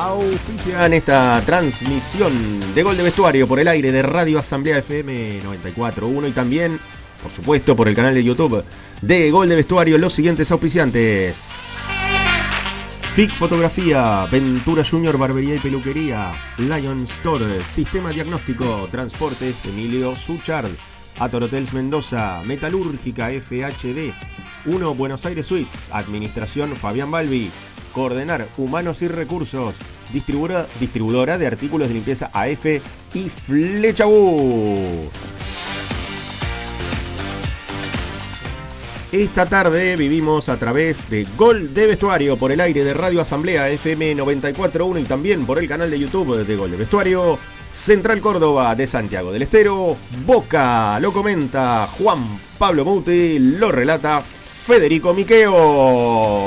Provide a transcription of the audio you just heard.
auspician esta transmisión de Gol de Vestuario por el aire de Radio Asamblea FM 94.1 y también, por supuesto, por el canal de YouTube de Gol de Vestuario, los siguientes auspiciantes: FIC Fotografía, Ventura Junior Barbería y Peluquería, Lion Store, Sistema Diagnóstico, Transportes Emilio Suchard, Ator Hotels Mendoza, Metalúrgica FHD, 1 Buenos Aires Suites, Administración Fabián Balbi, Coordenar Humanos y Recursos, distribuidora de artículos de limpieza AF y Flecha Bu. Esta tarde vivimos a través de Gol de Vestuario por el aire de Radio Asamblea FM 94.1 y también por el canal de YouTube de Gol de Vestuario. Central Córdoba de Santiago del Estero, Boca, lo comenta Juan Pablo Mouti, lo relata Federico Miqueo.